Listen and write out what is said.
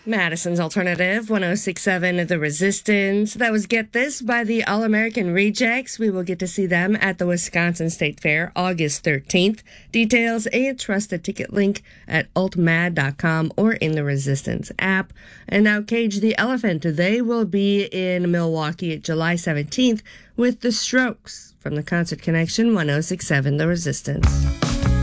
Madison's Alternative, 106.7 The Resistance. That was Get This by the All-American Rejects. We will get to see them at the Wisconsin State Fair August 13th. Details and trusted ticket link at altmad.com or in the Resistance app. And now Cage the Elephant. They will be in Milwaukee at July 17th with The Strokes from the Concert Connection, 106.7 The Resistance.